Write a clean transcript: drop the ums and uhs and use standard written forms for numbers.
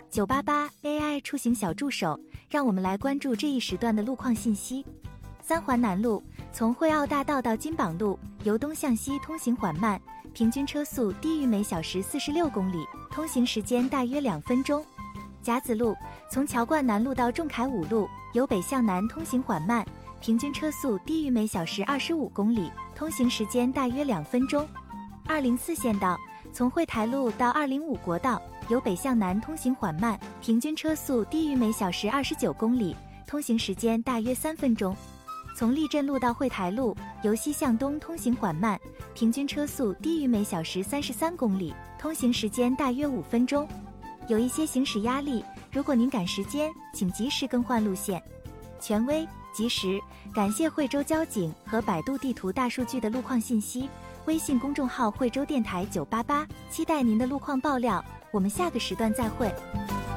988 AI 出行小助手，让我们来关注这一时段的路况信息。三环南路从惠澳大道到金榜路，由东向西通行缓慢，平均车速低于每小时46公里，通行时间大约2分钟。甲子路从桥冠南路到仲恺五路，由北向南通行缓慢，平均车速低于每小时25公里，通行时间大约2分钟。204县道从惠台路到205国道，由北向南通行缓慢，平均车速低于每小时29公里，通行时间大约3分钟。从立镇路到惠台路，由西向东通行缓慢，平均车速低于每小时33公里，通行时间大约5分钟。有一些行驶压力，如果您赶时间，请及时更换路线。权威、及时，感谢惠州交警和百度地图大数据的路况信息。微信公众号惠州电台988，期待您的路况爆料。我们下个时段再会。